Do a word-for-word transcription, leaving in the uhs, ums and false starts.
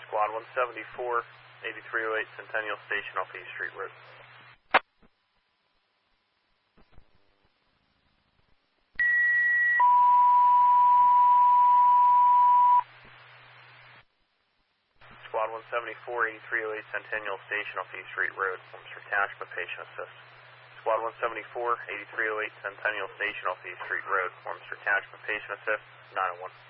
Squad one seventy-four, eighty-three oh eight Centennial Station off East Street Road. Squad one seventy-four, eighty-three oh eight Centennial Station off East Street Road. Forms for attachment, patient assist. Squad one seventy-four, eighty-three oh eight Centennial Station off East Street Road. Forms for attachment, patient assist, nine oh one.